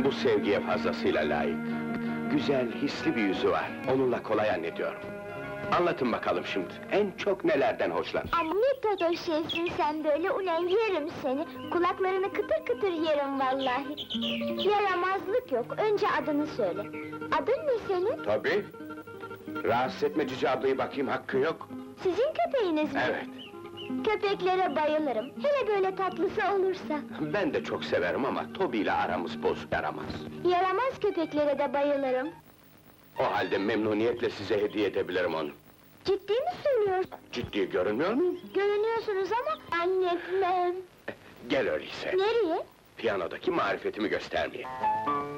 Bu sevgiye fazlasıyla layık. Güzel, hisli bir yüzü var. Onunla kolay hallediyorum. Anlatın bakalım şimdi, en çok nelerden hoşlan? Ama ne totoş şeysin sen böyle, ulan yerim seni! Kulaklarını kıtır kıtır yerim vallahi! Yaramazlık yok, önce adını söyle! Adın ne senin? Tabii! Rahatsız etme Cici ablayı bakayım, hakkın yok! Sizin köpeğiniz mi? Evet! Köpeklere bayılırım, hele böyle tatlısı olursa! Ben de çok severim ama Toby ile aramız bozuk, yaramaz. Yaramaz köpeklere de bayılırım! O halde memnuniyetle size hediye edebilirim onu. Ciddi mi söylüyorsun? Ciddi görünmüyor muyum? Görünüyorsunuz ama zannetmem! Gel öyleyse, Nereye? piyanodaki marifetimi göstermeye.